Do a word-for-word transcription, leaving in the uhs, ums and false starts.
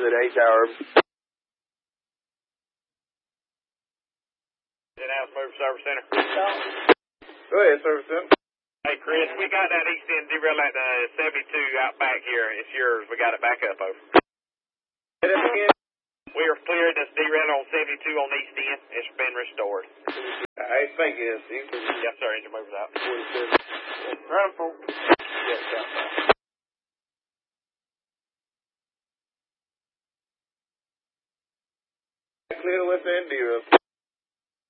at eight Tower. In-house move service center. Go ahead, service center. Hey, Chris, we got that east end derail at uh, seventy-two out back here. It's yours. We got it back up, over. Hit it again. We are clearing this derail on seventy-two on the east end. It's been restored. I think it is. Yes, sir. Engine mover's out. Run, folks.